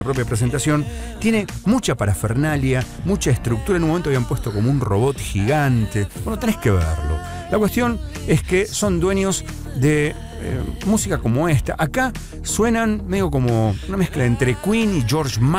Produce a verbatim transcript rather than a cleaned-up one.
propia presentación, tiene mucha parafernalia, mucha estructura. En un momento habían puesto como un robot gigante. Bueno, tenés que verlo. La cuestión es que son dueños de eh, música como esta. Acá suenan medio como una mezcla entre Queen y George Michael.